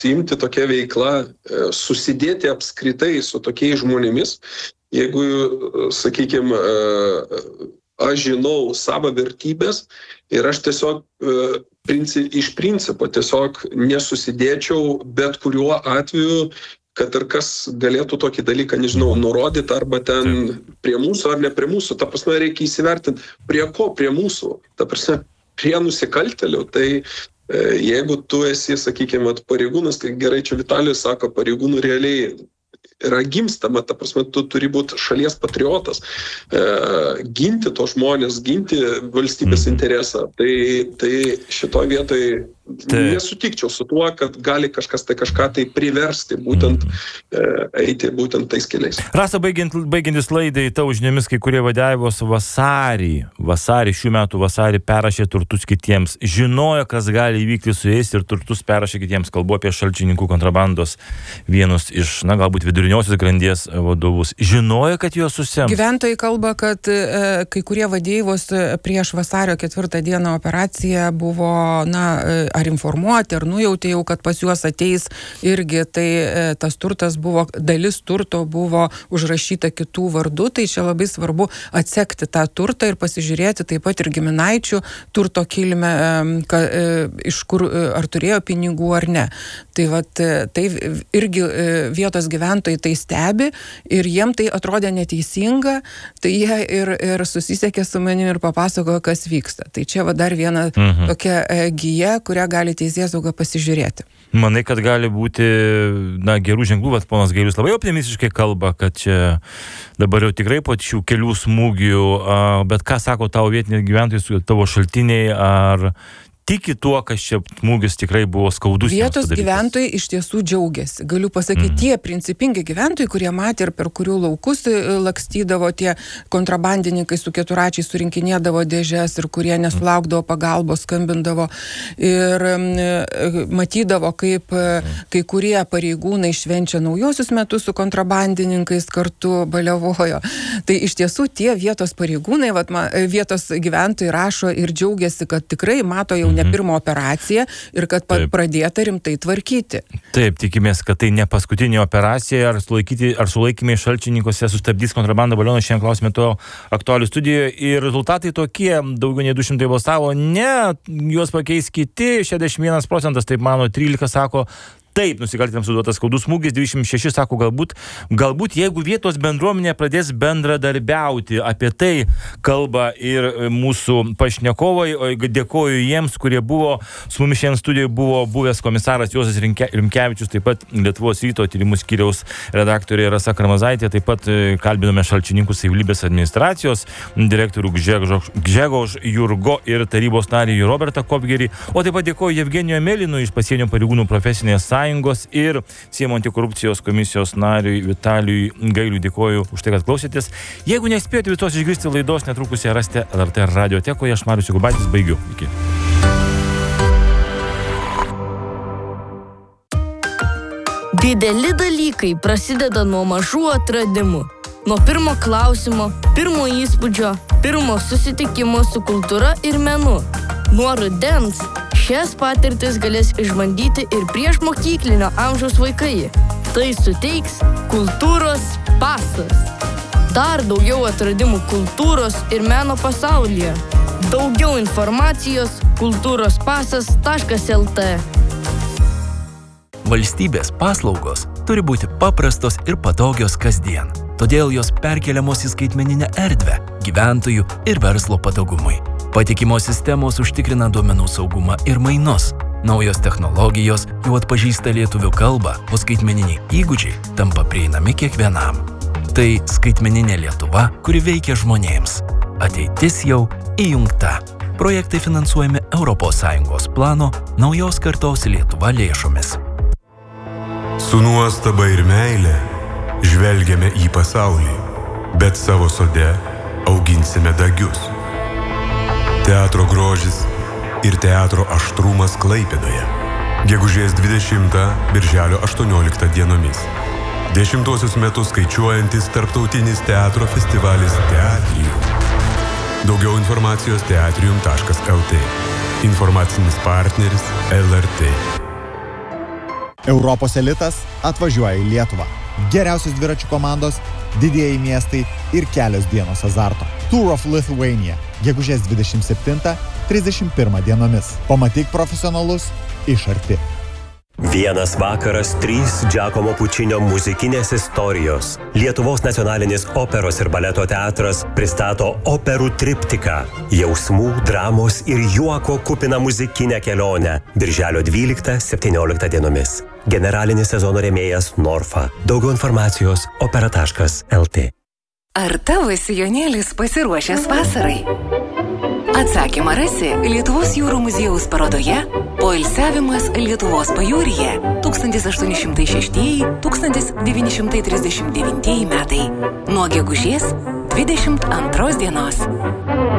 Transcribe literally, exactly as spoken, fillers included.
užsiimti tokia veikla, susidėti apskritai su tokiais žmonėmis, jeigu, sakykime, aš žinau savo vertybės ir aš tiesiog iš principo tiesiog nesusidėčiau bet kuriuo atveju, kad ir kas galėtų tokį dalyką, nežinau, nurodyti arba ten prie mūsų ar ne prie mūsų. Ta prasme, reikia įsivertinti, prie ko prie mūsų. Ta prasme, prie nusikaltėlių. Tai jeigu tu esi, sakykime, pareigūnas, tai gerai, čia Vitalijus sako, pareigūnų realiai yra gimstama, ta prasme, tu turi būti šalies patriotas, e, ginti tos žmonės, ginti valstybės mm. interesą. Tai, tai šitoj vietoj tai. nesutikčiau su tuo, kad gali kažkas tai kažką tai priversti, būtent mm. e, eiti būtent tais keliais. Rasa, baigiant, baigiantis laidai, tavo žiniomis, kai kurie vadeivos vasarį, vasarį, šių metų vasarį perrašė turtus kitiems. Žinojo, kas gali įvykti su jais ir turtus perrašė kitiems. Kalbu apie šalčininkų kontrabandos vienus iš, na, galbūt viduriniosios grandies vadovus. Žinojo, kad juos susems. Gyventojai kalba, kad e, kai kurie vadeivos prieš vasario ketvirtą dieną operaciją buvo, na, ar informuoti, ar nujautė jau, kad pas juos ateis irgi, tai e, tas turtas buvo, dalis turto buvo užrašyta kitų vardų, tai čia labai svarbu atsekti tą turtą ir pasižiūrėti taip pat ir giminaičių turto kilmę, e, ka, e, iš kur, e, ar turėjo pinigų ar ne. Tai vat, tai irgi e, vietos gyventojai tai stebi ir jiem tai atrodė neteisinga, tai jie ir, ir susisiekė su manimi ir papasakojo, kas vyksta. Tai čia va dar viena mhm. tokia e, gija, kurią gali teisėsauga pasižiūrėti. Manai, kad gali būti, na, gerų ženklų, bet ponas Gailius labai optimistiškai kalba, kad čia dabar jau tikrai po šių kelių smūgių, a, bet ką sako tavo vietiniai gyventojai, tavo šaltiniai, ar tiki tuo, kas čia smūgis tikrai buvo skaudus. Vietos gyventojai iš tiesų džiaugiasi. Galiu pasakyti, mm. tie principingi gyventojai, kurie matė ir per kurių laukus lakstydavo, tie kontrabandininkai su keturačiais surinkinėdavo dėžes ir kurie nesulaukdavo pagalbos, skambindavo ir matydavo, kaip kai kurie pareigūnai švenčia naujosius metus su kontrabandininkais kartu baliavojo. Tai iš tiesų tie vietos pareigūnai, vat, vietos gyventojai rašo ir džiaugiasi, kad tikrai mato jau ne pirmą operaciją ir kad Taip. pradėta rimtai tvarkyti. Taip, tikimės, kad tai ne paskutinė operacija, ar, sulaikyti, ar sulaikymai šalčininkose sustabdys kontrabandą balionų. Šiandien klausime to aktualių studijoje ir rezultatai tokie, daugiau nei du šimtai balsavo, ne, juos pakeis kiti, šešiasdešimt vienas procentas, taip mano, trylika sako, taip, nusikaltėliams suduotas skaudus smūgis, dvidešimt šeši sako, galbūt, galbūt jeigu vietos bendruomenė pradės bendradarbiauti, apie tai kalba ir mūsų pašnekovai, dėkoju jiems, kurie buvo, su mumis šiandien studijoje buvo buvęs komisaras Juozas Rimkevičius, taip pat Lietuvos ryto tyrimų skyriaus redaktorė Rasa Karmazaitė, taip pat kalbinome šalčininkų savivaldybės administracijos direktorių Gžegož Jurgo ir tarybos narį Robertą Kopgerį, o taip pat dėkoju Jevgenijui Melinui iš pasienio pareigūnų profesinės sąjungos ir Seimo antikorupcijos komisijos nariui Vitalijui Gailiui. Dėkoju už tai, kad klausėtės. Jeigu nespėjote visos išgirsti laidos, netrukus ją rasite L R T radiotekoje. Aš Marius Jokubaitis, baigiu. Iki. Dideli dalykai prasideda nuo mažų atradimų. Nuo pirmo klausimo, pirmo įspūdžio, pirmo susitikimo su kultūra ir menu. Nuo rudens šias patirtis galės išbandyti ir prieš mokyklinio amžiaus vaikai. Tai suteiks kultūros pasas. Dar daugiau atradimų kultūros ir meno pasaulyje. Daugiau informacijos kultūros pasas taškas L T. Valstybės paslaugos turi būti paprastos ir patogios kasdien. Todėl jos perkeliamos į skaitmeninę erdvę gyventojų ir verslo patogumui. Patikimos sistemos užtikrina duomenų saugumą ir mainus. Naujos technologijos jau atpažįsta lietuvių kalbą, o skaitmeniniai įgūdžiai tampa prieinami kiekvienam. Tai skaitmeninė Lietuva, kuri veikia žmonėms. Ateitis jau įjungta. Projektai finansuojami Europos Sąjungos plano Naujos kartos Lietuva lėšomis. Su nuostaba ir meile žvelgiame į pasaulį, bet savo sode auginsime dagius. Teatro grožis ir teatro aštrumas Klaipėdoje. Gegužės dvidešimtą, birželio aštuonioliktą dienomis. Dešimtuosius metus skaičiuojantis tarptautinis teatro festivalis Teatrijum. Daugiau informacijos teatrijum taškas L T. Informacinis partneris L R T. Europos elitas atvažiuoja į Lietuvą. Geriausios dviračių komandos, didieji miestai ir kelios dienos azarto. Tour of Lithuania. Gegužės dvidešimt septintą trisdešimt pirmą dienomis. Pamatyk profesionalus iš arti. Vienas vakaras, trys Giacomo Pučinio muzikinės istorijos. Lietuvos nacionalinis operos ir baleto teatras pristato operų triptiką. Jausmų, dramos ir juoko kupina muzikinę kelionę. Birželio dvyliktą septynioliktą dienomis. Generalinis sezono rėmėjas Norfa. Daugiau informacijos opera taškas el tė. Ar tavo sijonėlis pasiruošęs vasarai? Atsakymą rasi Lietuvos jūrų muziejaus parodoje Poilsiavimas Lietuvos pajūryje tūkstantis aštuoni šimtai šeštieji - tūkstantis devyni šimtai trisdešimt devintieji metai nuo gegužės dvidešimt antros dienos.